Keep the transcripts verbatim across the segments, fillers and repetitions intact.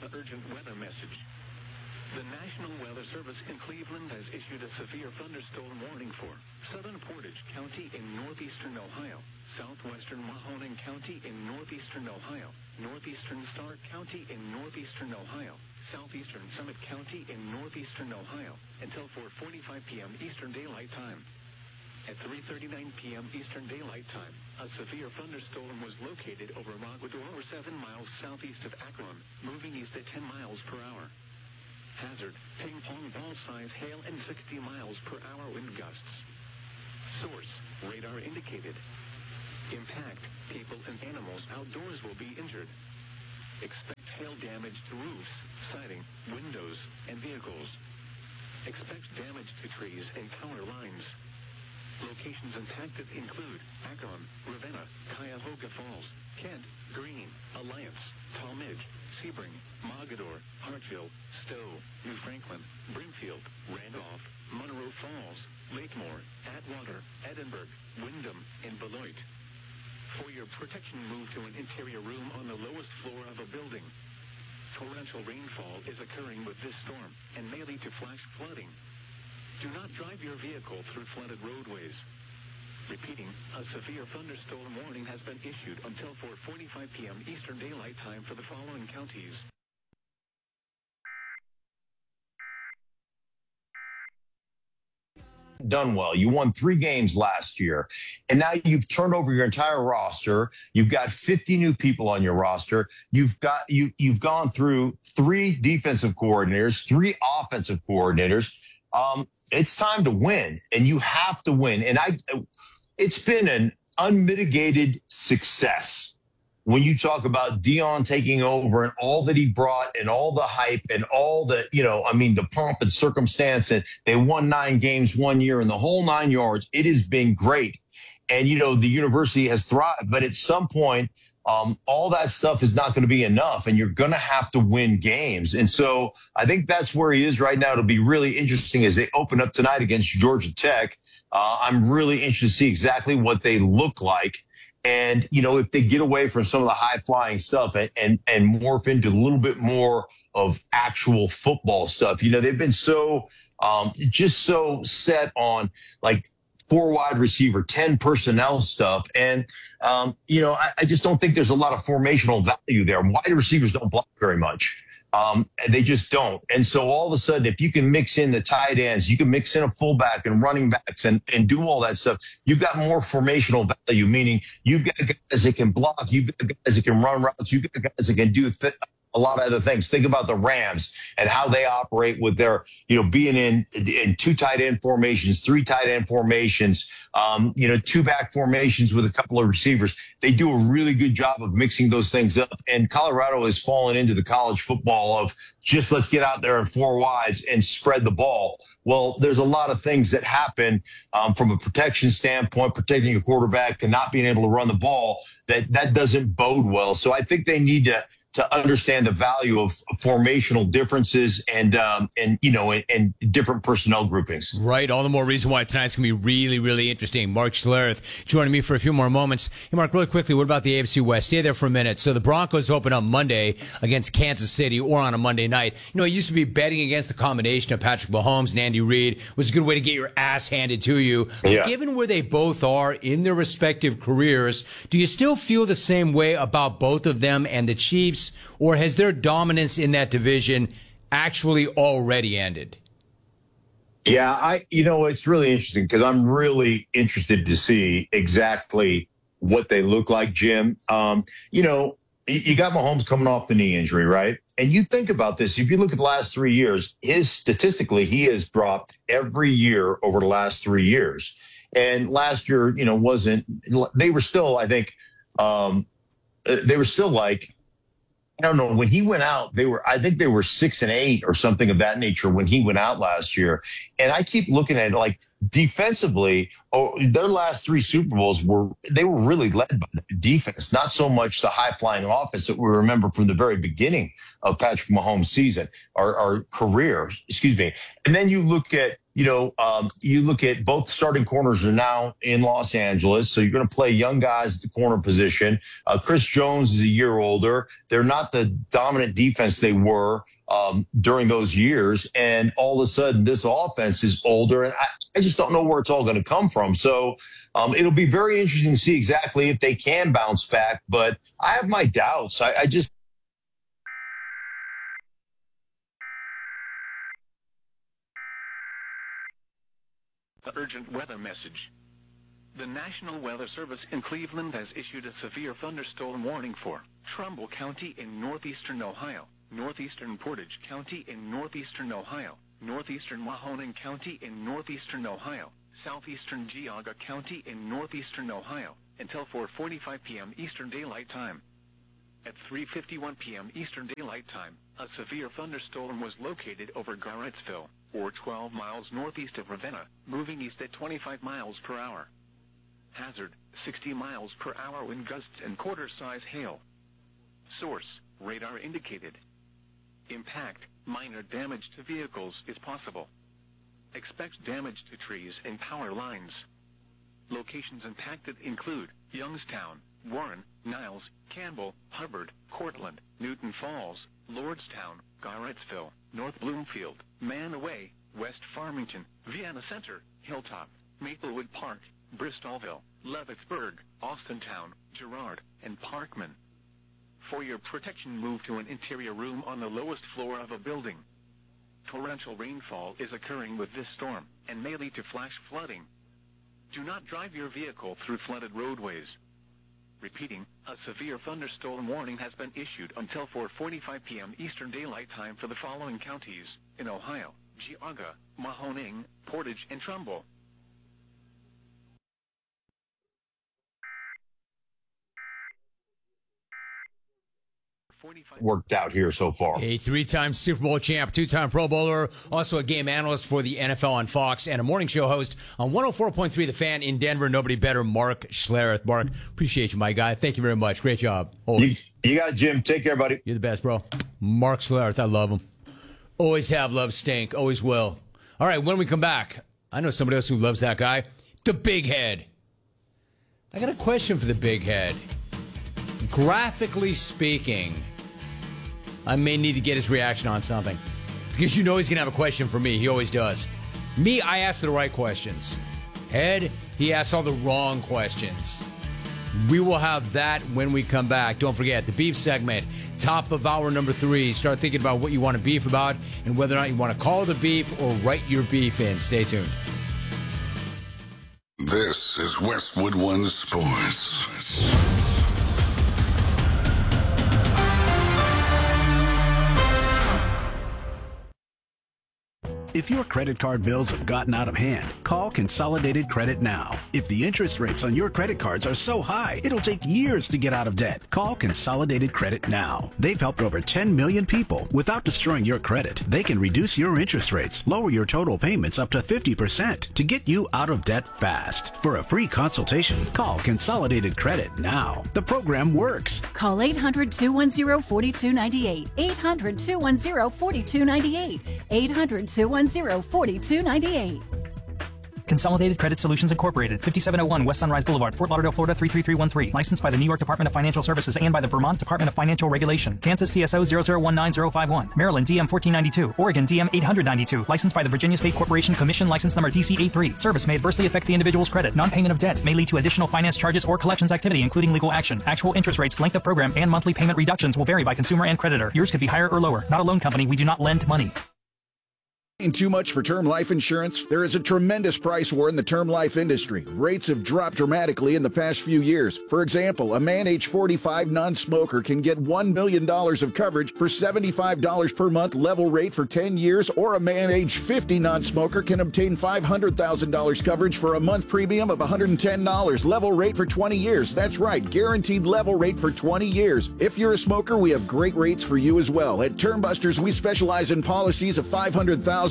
urgent weather message. The National Weather Service in Cleveland has issued a severe thunderstorm warning for southern Portage County in northeastern Ohio, southwestern Mahoning County in northeastern Ohio, northeastern Stark County in northeastern Ohio, southeastern Summit County in northeastern Ohio, until four forty-five p.m. Eastern Daylight Time. At three thirty-nine p.m. Eastern Daylight Time, a severe thunderstorm was located over Mogador, seven miles southeast of Akron, moving east at ten miles per hour. Hazard, ping-pong ball-size hail and sixty miles per hour wind gusts. Source, radar indicated. Impact, people and animals outdoors will be injured. Expect hail damage to roofs, siding, windows, and vehicles. Expect damage to trees and power lines. Locations impacted include Akron, Ravenna, Cuyahoga Falls, Kent, Greene, Alliance, Talmadge, Sebring, Mogador, Hartsville, Stowe, New Franklin, Brimfield, Randolph, Monroe Falls, Lakemore, Atwater, Edinburgh, Wyndham, and Beloit. For your protection, move to an interior room on the lowest floor of a building. Torrential rainfall is occurring with this storm and may lead to flash flooding. Do not drive your vehicle through flooded roadways. Repeating, a severe thunderstorm warning has been issued until four forty-five p.m. Eastern Daylight Time for the following counties. Done well. You won three games last year, and now you've turned over your entire roster. You've got fifty new people on your roster. You've got you you've gone through three defensive coordinators, three offensive coordinators. Um, it's time to win, and you have to win. And I, it's been an unmitigated success when you talk about Deion taking over and all that he brought and all the hype and all the, you know, I mean, the pomp and circumstance, and they won nine games one year and the whole nine yards. It has been great. And, you know, the university has thrived. But at some point, um, all that stuff is not going to be enough, and you're going to have to win games. And so I think that's where he is right now. It'll be really interesting as they open up tonight against Georgia Tech. Uh, I'm really interested to see exactly what they look like. And, you know, if they get away from some of the high-flying stuff and, and, and morph into a little bit more of actual football stuff. You know, they've been so um, just so set on, like, four wide receiver, ten personnel stuff. And, um, you know, I, I just don't think there's a lot of formational value there. Wide receivers don't block very much. Um, they just don't. And so all of a sudden, if you can mix in the tight ends, you can mix in a fullback and running backs and, and do all that stuff, you've got more formational value, meaning you've got guys that can block, you've got guys that can run routes, you've got guys that can do th- a lot of other things. Think about the Rams and how they operate with their, you know, being in, in two tight end formations, three tight end formations, um, you know, two back formations with a couple of receivers. They do a really good job of mixing those things up. And Colorado has fallen into the college football of just let's get out there in four wides and spread the ball. Well, there's a lot of things that happen um, from a protection standpoint, protecting a quarterback and not being able to run the ball, that that doesn't bode well. So I think they need to to understand the value of formational differences and, um, and you know, and, and different personnel groupings. Right. All the more reason why tonight's going to be really, really interesting. Mark Schlereth joining me for a few more moments. Hey, Mark, really quickly, what about the A F C West? Stay there for a minute. So the Broncos open up Monday against Kansas City or on a Monday night. You know, it used to be betting against the combination of Patrick Mahomes and Andy Reid was a good way to get your ass handed to you. But yeah. Given where they both are in their respective careers, do you still feel the same way about both of them and the Chiefs? Or has their dominance in that division actually already ended? Yeah, I, you know, it's really interesting because I'm really interested to see exactly what they look like, Jim. Um, you know, you got Mahomes coming off the knee injury, right? And you think about this, if you look at the last three years, his statistically, he has dropped every year over the last three years. And last year, you know, wasn't, they were still, I think, um, they were still like, I don't know. When he went out, they were, I think they were six and eight or something of that nature when he went out last year. And I keep looking at it like defensively, oh, their last three Super Bowls were, they were really led by the defense, not so much the high flying offense that we remember from the very beginning of Patrick Mahomes' season or, or career, excuse me. And then you look at you know, um, you look at both starting corners are now in Los Angeles. So you're going to play young guys at the corner position. Uh, Chris Jones is a year older. They're not the dominant defense they were um, during those years. And all of a sudden, this offense is older. And I, I just don't know where it's all going to come from. So um, it'll be very interesting to see exactly if they can bounce back. But I have my doubts. I, I just. Urgent weather message. The National Weather Service in Cleveland has issued a severe thunderstorm warning for Trumbull County in northeastern Ohio, northeastern Portage County in northeastern Ohio, northeastern Mahoning County in northeastern Ohio, southeastern Geauga County in northeastern Ohio, until four forty-five p.m. Eastern Daylight Time. At three fifty-one p.m. Eastern Daylight Time, a severe thunderstorm was located over Garrettsville, or twelve miles northeast of Ravenna, moving east at twenty-five miles per hour. Hazard, sixty miles per hour wind gusts and quarter-size hail. Source, radar indicated. Impact, minor damage to vehicles is possible. Expect damage to trees and power lines. Locations impacted include Youngstown, Warren, Niles, Campbell, Hubbard, Cortland, Newton Falls, Lordstown, Garrettsville, North Bloomfield, Manaway, West Farmington, Vienna Center, Hilltop, Maplewood Park, Bristolville, Leavittsburg, Austintown, Girard, and Parkman. For your protection, move to an interior room on the lowest floor of a building. Torrential rainfall is occurring with this storm and may lead to flash flooding. Do not drive your vehicle through flooded roadways. Repeating, a severe thunderstorm warning has been issued until four forty-five p.m. Eastern Daylight Time for the following counties in Ohio: Geauga, Mahoning, Portage, and Trumbull. Worked out here so far. A three-time Super Bowl champ, two-time Pro Bowler, also a game analyst for the N F L on Fox, and a morning show host on one oh four point three The Fan in Denver. Nobody better, Mark Schlereth. Mark, appreciate you, my guy. Thank you very much. Great job. Always. You, you got it, Jim. Take care, buddy. You're the best, bro. Mark Schlereth, I love him. Always have, love, stink. Always will. All right, when we come back, I know somebody else who loves that guy, the Big Head. I got a question for the Big Head. Graphically speaking, I may need to get his reaction on something. Because you know he's going to have a question for me. He always does. Me, I ask the right questions. Head, he asks all the wrong questions. We will have that when we come back. Don't forget, the beef segment, top of hour number three. Start thinking about what you want to beef about and whether or not you want to call the beef or write your beef in. Stay tuned. This is Westwood One Sports. If your credit card bills have gotten out of hand, call Consolidated Credit now. If the interest rates on your credit cards are so high, it'll take years to get out of debt. Call Consolidated Credit now. They've helped over ten million people. Without destroying your credit, they can reduce your interest rates, lower your total payments up to fifty percent to get you out of debt fast. For a free consultation, call Consolidated Credit now. The program works. Call eight hundred, two one zero, four two nine eight. eight hundred, two one zero, four two nine eight. eight hundred, two one zero, four two nine eight. Consolidated Credit Solutions Incorporated, fifty-seven oh one West Sunrise Boulevard, Fort Lauderdale, Florida three three three one three. Licensed by the New York Department of Financial Services and by the Vermont Department of Financial Regulation. Kansas C S O zero zero one nine zero five one. Maryland D M fourteen ninety-two. Oregon D M eight hundred ninety-two. Licensed by the Virginia State Corporation Commission, license number D C eighty-three. Service may adversely affect the individual's credit. Non-payment of debt may lead to additional finance charges or collections activity, including legal action. Actual interest rates, length of program, and monthly payment reductions will vary by consumer and creditor. Yours could be higher or lower. Not a loan company. We do not lend money. Too much for term life insurance? There is a tremendous price war in the term life industry. Rates have dropped dramatically in the past few years. For example, a man age forty-five non-smoker can get one million dollars of coverage for seventy-five dollars per month level rate for ten years, or a man age fifty non-smoker can obtain five hundred thousand dollars coverage for a month premium of one hundred ten dollars level rate for twenty years. That's right, guaranteed level rate for twenty years. If you're a smoker, we have great rates for you as well. At Term Busters, we specialize in policies of five hundred thousand dollars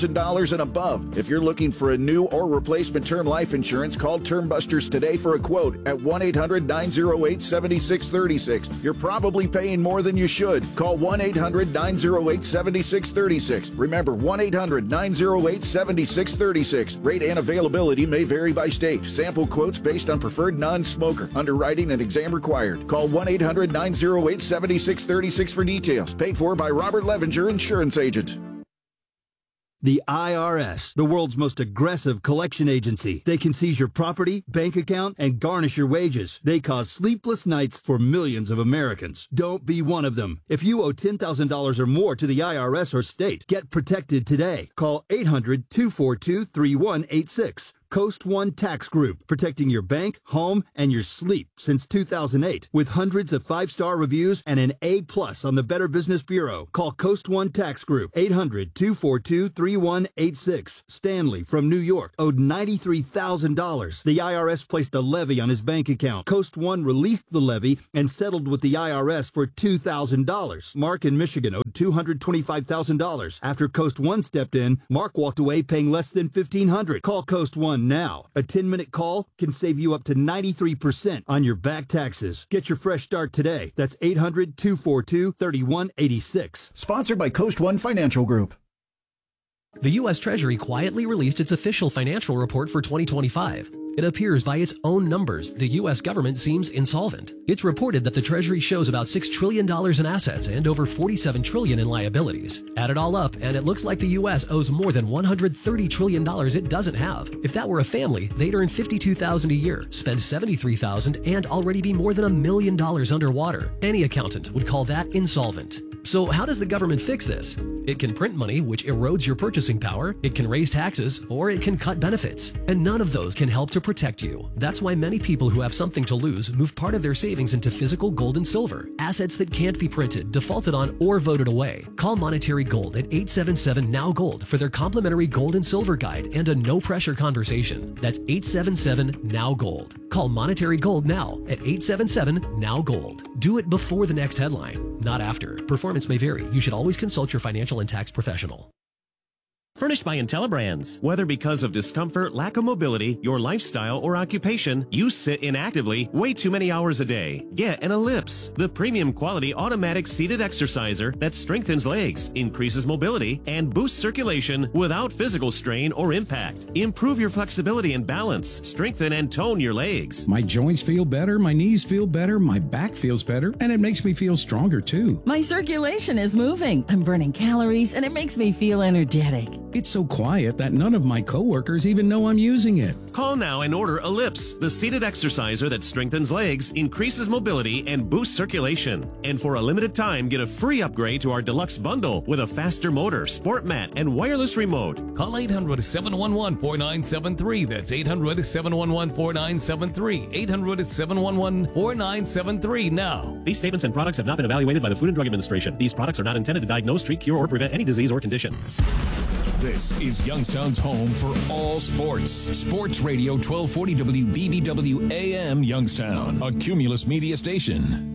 thousand dollars and above. If you're looking for a new or replacement term life insurance, call Term Busters today for a quote at one eight hundred nine oh eight seven six three six. You're probably paying more than you should. Call one eight hundred nine oh eight seven six three six. Remember, one eight hundred nine oh eight seven six three six. Rate and availability may vary by state. Sample quotes based on preferred non-smoker. Underwriting and exam required. Call one eight hundred nine oh eight seven six three six for details. Paid for by Robert Levinger, Insurance Agent. The I R S, the world's most aggressive collection agency. They can seize your property, bank account, and garnish your wages. They cause sleepless nights for millions of Americans. Don't be one of them. If you owe ten thousand dollars or more to the I R S or state, get protected today. Call eight hundred two four two three one eight six. Coast One Tax Group, protecting your bank, home, and your sleep since two thousand eight. With hundreds of five-star reviews and an A plus on the Better Business Bureau. Call Coast One Tax Group, eight hundred two four two three one eight six. Stanley from New York owed ninety-three thousand dollars. The I R S placed a levy on his bank account. Coast One released the levy and settled with the I R S for two thousand dollars. Mark in Michigan owed two hundred twenty-five thousand dollars. After Coast One stepped in, Mark walked away paying less than fifteen hundred dollars. Call Coast One now. A ten-minute call can save you up to ninety-three percent on your back taxes. Get your fresh start today. That's eight hundred two four two three one eight six. Sponsored by Coast One Financial Group. The U S Treasury quietly released its official financial report for twenty twenty-five. It appears by its own numbers the U S government seems insolvent. It's reported that the Treasury shows about six trillion dollars in assets and over forty-seven trillion dollars in liabilities. Add it all up, and it looks like the U S owes more than one hundred thirty trillion dollars it doesn't have. If that were a family, they'd earn fifty-two thousand dollars a year, spend seventy-three thousand dollars, and already be more than a million dollars underwater. Any accountant would call that insolvent. So how does the government fix this? It can print money, which erodes your purchasing power, it can raise taxes, or it can cut benefits. And none of those can help to protect you. That's why many people who have something to lose move part of their savings into physical gold and silver, assets that can't be printed, defaulted on, or voted away. Call Monetary Gold at eight seven seven N O W Gold for their complimentary gold and silver guide and a no-pressure conversation. That's eight seven seven N O W Gold. Call Monetary Gold now at eight seven seven N O W Gold. Do it before the next headline, not after. Performance may vary. You should always consult your financial and tax professional. Furnished by IntelliBrands. Whether because of discomfort, lack of mobility, your lifestyle, or occupation, you sit inactively way too many hours a day. Get an Ellipse, the premium quality automatic seated exerciser that strengthens legs, increases mobility, and boosts circulation without physical strain or impact. Improve your flexibility and balance, strengthen and tone your legs. My joints feel better, my knees feel better, my back feels better, and it makes me feel stronger too. My circulation is moving. I'm burning calories, and it makes me feel energetic. It's so quiet that none of my coworkers even know I'm using it. Call now and order Ellipse, the seated exerciser that strengthens legs, increases mobility, and boosts circulation. And for a limited time, get a free upgrade to our deluxe bundle with a faster motor, sport mat, and wireless remote. Call eight hundred seven one one four nine seven three. That's eight hundred seven one one four nine seven three. eight hundred seven one one four nine seven three now. These statements and products have not been evaluated by the Food and Drug Administration. These products are not intended to diagnose, treat, cure, or prevent any disease or condition. This is Youngstown's home for all sports. Sports Radio twelve forty W B B W A M Youngstown, a Cumulus media station.